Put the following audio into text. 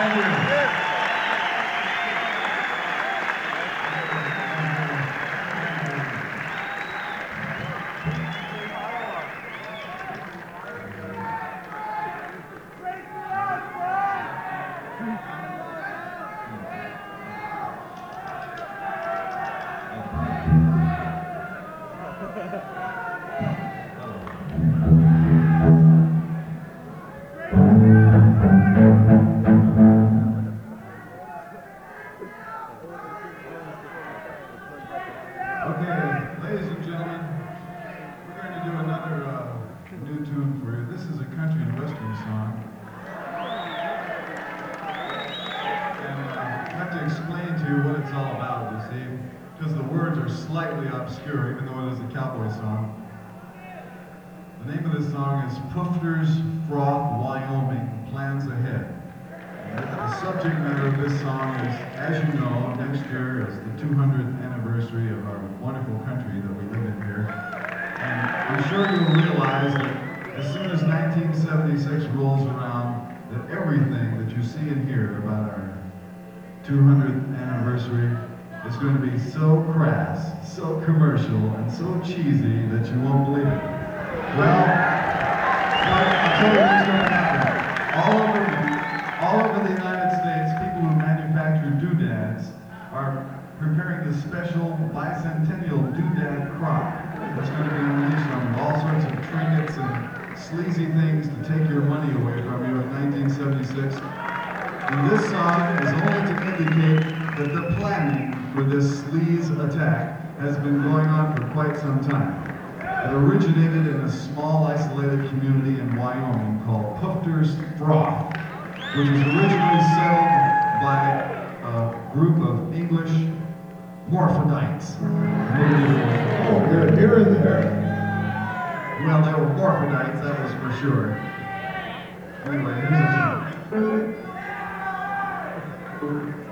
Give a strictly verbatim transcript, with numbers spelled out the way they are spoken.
Thank you. Okay, ladies and gentlemen, we're going to do another uh, new tune for you. This is a country and western song. And uh, I have to explain to you what it's all about, you see, because the words are slightly obscure, even though it is a cowboy song. The name of this song is Pufter's Froth, Wyoming, Plans Ahead. The subject matter of this song is, as you know, next year is the two hundredth anniversary of our wonderful country that we live in here. And I'm sure you'll realize that as soon as nineteen seventy-six rolls around, that everything that you see and hear about our two hundredth anniversary is going to be so crass, so commercial, and so cheesy that you won't believe it. Well, I'll tell you what's going to happen. All over All over the United States, people who manufacture doodads are preparing the special bicentennial doodad crop. It's going to be unleashed on all sorts of trinkets and sleazy things to take your money away from you in nineteen seventy-six. And this song is only to indicate that the planning for this sleaze attack has been going on for quite some time. It originated in a small, isolated community in Wyoming called Pufter's Froth, which was originally settled by a group of English morphodites. Oh, good, you're in there. Well, they were morphodites, that was for sure. Anyway, here's a